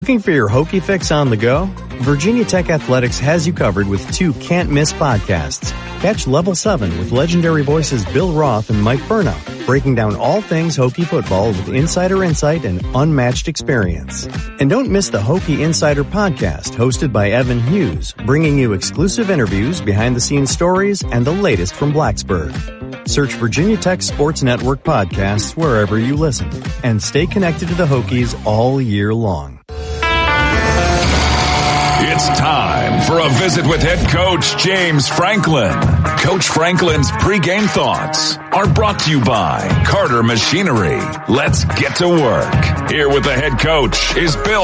Looking for your Hokie fix on the go? Virginia Tech Athletics has you covered with 2 can't-miss podcasts. Catch Level 7 with legendary voices Bill Roth and Mike Burnout, breaking down all things Hokie football with insider insight and unmatched experience. And don't miss the Hokie Insider podcast, hosted by Evan Hughes, bringing you exclusive interviews, behind-the-scenes stories, and the latest from Blacksburg. Search Virginia Tech Sports Network podcasts wherever you listen, and stay connected to the Hokies all year long. It's time for a visit with head coach James Franklin. Coach Franklin's pregame thoughts are brought to you by Carter Machinery. Let's get to work. Here with the head coach is Bill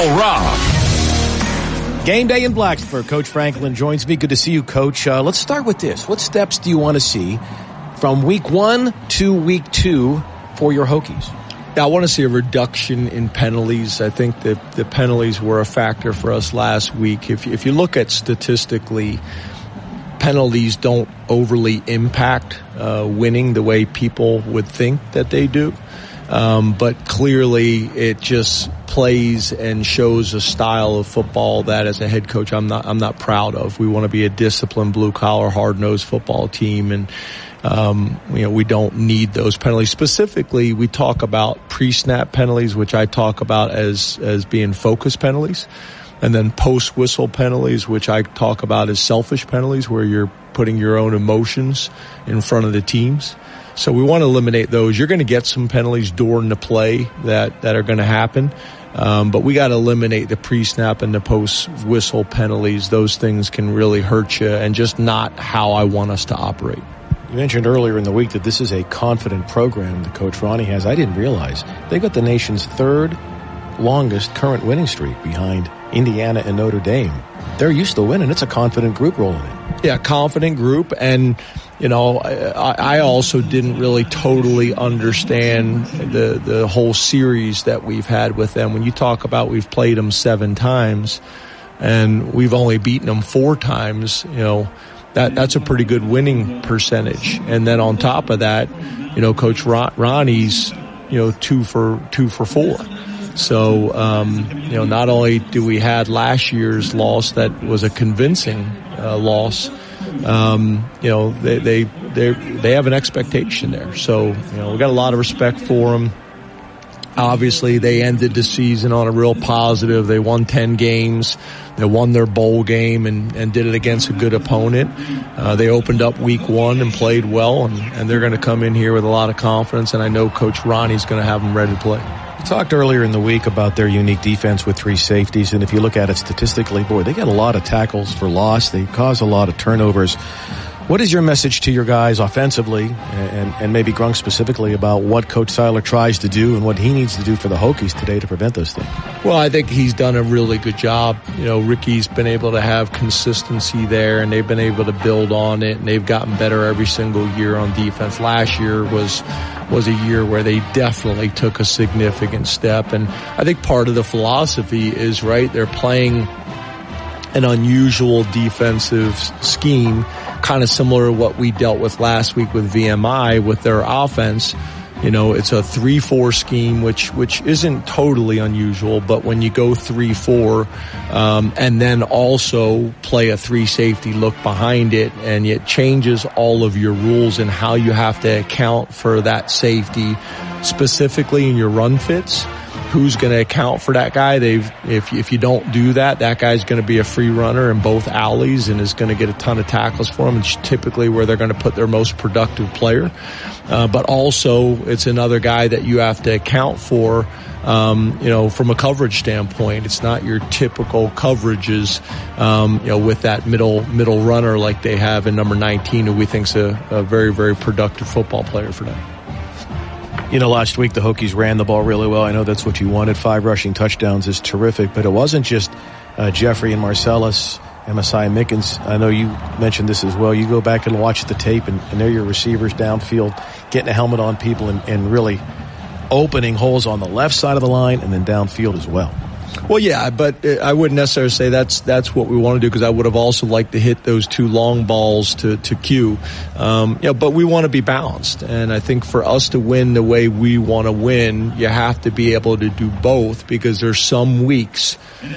Roth. Game day in Blacksburg. Coach Franklin joins me. Good to see you, Coach. Let's start with this. What steps do you want to see from week 1 to week 2 for your Hokies? I want to see a reduction in penalties. I think that the penalties were a factor for us last week. If you look at statistically, penalties don't overly impact winning the way people would think that they do. But clearly it just plays and shows a style of football that as a head coach I'm not proud of. We want to be a disciplined, blue collar, hard nosed football team, and we don't need those penalties. Specifically, we talk about pre-snap penalties, which I talk about as being focus penalties, and then post-whistle penalties, which I talk about as selfish penalties, where you're putting your own emotions in front of the teams. So we want to eliminate those. You're going to get some penalties during the play that are going to happen, but we got to eliminate the pre-snap and the post-whistle penalties. Those things can really hurt you, and just not how I want us to operate. You mentioned earlier in the week that this is a confident program that Coach Ronnie has. I didn't realize they've got the nation's 3rd longest current winning streak behind Indiana and Notre Dame. They're used to winning. It's a confident group rolling in. Yeah, confident group. And, I also didn't really totally understand the whole series that we've had with them. When you talk about we've played them 7 times and we've only beaten them 4 times, that's a pretty good winning percentage. And then on top of that, Coach Ronnie's, 2 for 4. So, not only do we had last year's loss that was a convincing loss, they have an expectation there. So, we got a lot of respect for them. Obviously, they ended the season on a real positive. They won 10 games. They won their bowl game and did it against a good opponent. They opened up week 1 and played well, and they're going to come in here with a lot of confidence, and I know Coach Ronnie's going to have them ready to play. You talked earlier in the week about their unique defense with 3 safeties, and if you look at it statistically, boy, they got a lot of tackles for loss. They cause a lot of turnovers. What is your message to your guys offensively, and maybe Grunk specifically, about what Coach Seiler tries to do and what he needs to do for the Hokies today to prevent those things? Well, I think he's done a really good job. Ricky's been able to have consistency there, and they've been able to build on it, and they've gotten better every single year on defense. Last year was a year where they definitely took a significant step, and I think part of the philosophy is, right, they're playing an unusual defensive scheme, kind of similar to what we dealt with last week with VMI with their offense. It's a 3-4 scheme, which isn't totally unusual, but when you go 3-4, and then also play a 3 safety look behind it, and it changes all of your rules and how you have to account for that safety, specifically in your run fits. Who's going to account for that guy? If you don't do that, that guy's going to be a free runner in both alleys and is going to get a ton of tackles for him. It's typically where they're going to put their most productive player. But also it's another guy that you have to account for, from a coverage standpoint. It's not your typical coverages, with that middle runner like they have in number 19, who we think's a very, very productive football player for them. Last week the Hokies ran the ball really well. I know that's what you wanted. 5 rushing touchdowns is terrific, but it wasn't just Jeffrey and Marcellus and Messiah Mickens. I know you mentioned this as well. You go back and watch the tape, and they're your receivers downfield, getting a helmet on people and really opening holes on the left side of the line and then downfield as well. Well, yeah, but I wouldn't necessarily say that's what we want to do, because I would have also liked to hit those 2 long balls to Q. But we want to be balanced, and I think for us to win the way we want to win, you have to be able to do both, because there's some weeks